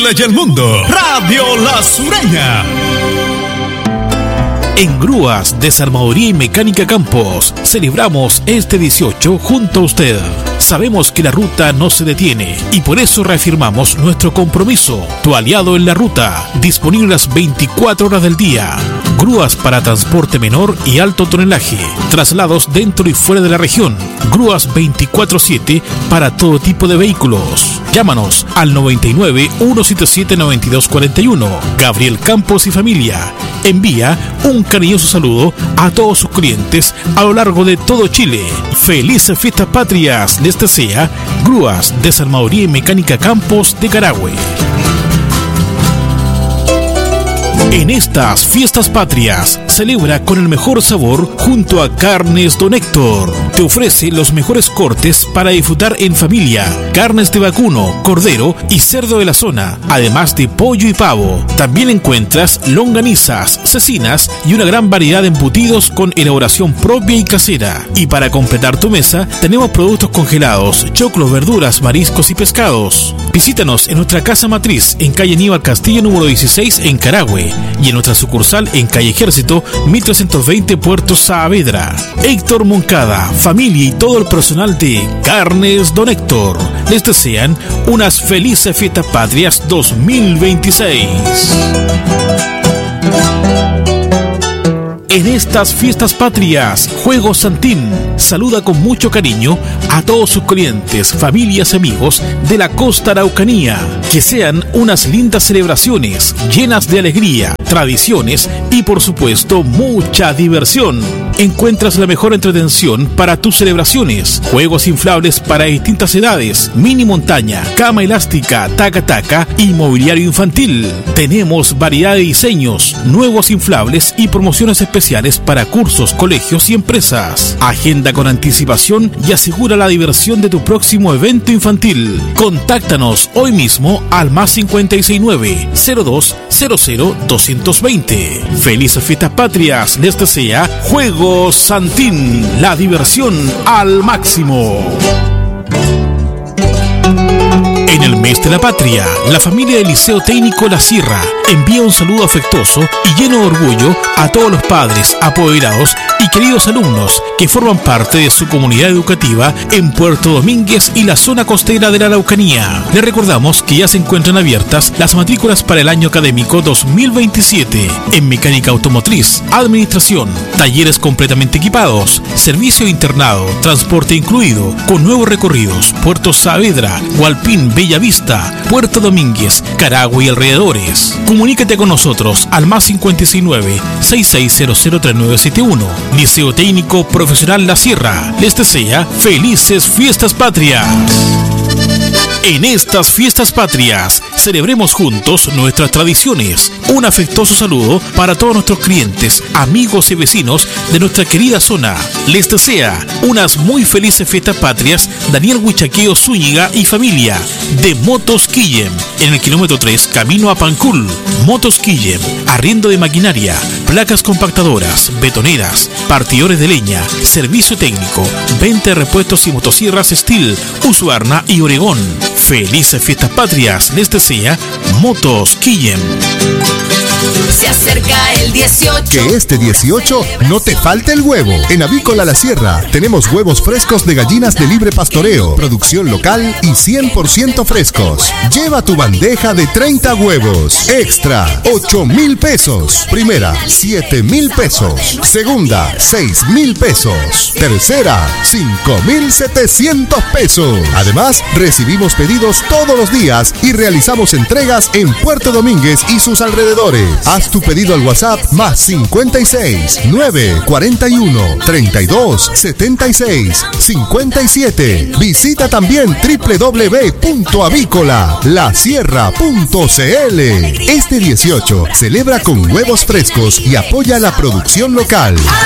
Chile y el mundo. Radio La Sureña. En Grúas, Desarmadoría y Mecánica Campos, celebramos este 18 junto a usted. Sabemos que la ruta no se detiene y por eso reafirmamos nuestro compromiso. Tu aliado en la ruta, disponible las 24 horas del día. Grúas para transporte menor y alto tonelaje, traslados dentro y fuera de la región. Grúas 24/7 para todo tipo de vehículos. Llámanos al 99 177 9241. Gabriel Campos y familia. Envía un cariñoso saludo a todos sus clientes a lo largo de todo Chile. Felices Fiestas Patrias les desea Grúas, Desarmadoría y Mecánica Campos de Carahue. En estas Fiestas Patrias, celebra con el mejor sabor junto a Carnes Don Héctor. Te ofrece los mejores cortes para disfrutar en familia. Carnes de vacuno, cordero y cerdo de la zona, además de pollo y pavo. También encuentras longanizas, cecinas y una gran variedad de embutidos con elaboración propia y casera. Y para completar tu mesa, tenemos productos congelados, choclos, verduras, mariscos y pescados. Visítanos en nuestra casa matriz en calle Aníbal Castillo número 16 en Carahue y en nuestra sucursal en calle Ejército 1320 Puerto Saavedra. Héctor Moncada, familia y todo el personal de Carnes Don Héctor les desean unas felices Fiestas Patrias 2026. En estas Fiestas Patrias, Juegos Santín saluda con mucho cariño a todos sus clientes, familias y amigos de la costa araucanía. Que sean unas lindas celebraciones llenas de alegría, tradiciones y por supuesto mucha diversión. Encuentras la mejor entretención para tus celebraciones, juegos inflables para distintas edades, mini montaña, cama elástica, taca-taca y mobiliario infantil. Tenemos variedad de diseños, nuevos inflables y promociones especiales para cursos, colegios y empresas. Agenda con anticipación y asegura la diversión de tu próximo evento infantil. Contáctanos hoy mismo al +569 02 00 220. Felices Fiestas Patrias les desea Juegos Santín, la diversión al máximo. En el mes de la patria, la familia del Liceo Técnico La Sierra envía un saludo afectuoso y lleno de orgullo a todos los padres, apoderados y queridos alumnos que forman parte de su comunidad educativa en Puerto Domínguez y la zona costera de la Araucanía. Les recordamos que ya se encuentran abiertas las matrículas para el año académico 2027 en mecánica automotriz, administración, talleres completamente equipados, servicio de internado, transporte incluido, con nuevos recorridos, Puerto Saavedra, Hualpín, Bellavista, Puerto Domínguez, Carahue y alrededores. Comunícate con nosotros al +569 66003971. Liceo Técnico Profesional La Sierra les desea felices Fiestas Patrias. En estas Fiestas Patrias, celebremos juntos nuestras tradiciones. Un afectuoso saludo para todos nuestros clientes, amigos y vecinos de nuestra querida zona. Les desea unas muy felices Fiestas Patrias Daniel Huichaqueo Zúñiga y familia de Motos Quillem, en el kilómetro 3, camino a Pancul. Motos Quillem, arriendo de maquinaria, placas compactadoras, betoneras, partidores de leña, servicio técnico, venta de repuestos y motosierras Steel, Husqvarna y Oregón. Felices Fiestas Patrias les desea Motos Quillem. Se acerca el 18. Que este 18 no te falte el huevo. En Avícola La Sierra tenemos huevos frescos de gallinas de libre pastoreo, producción local y 100% frescos. Lleva tu bandeja de 30 huevos. Extra, 8,000 pesos. Primera, 7,000 pesos. Segunda, 6,000 pesos. Tercera, 5,700 pesos. Además, recibimos pedidos todos los días y realizamos entregas en Puerto Domínguez y sus alrededores. Haz tu pedido al WhatsApp +56 941 32 76 57. Visita también www.avícola-lasierra.cl. Este 18 celebra con huevos frescos y apoya la producción local.